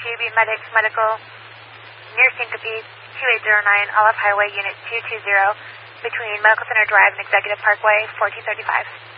GB Medics Medical, near Syncope, 2809 Olive Highway, Unit 220, between Medical Center Drive and Executive Parkway, 1435.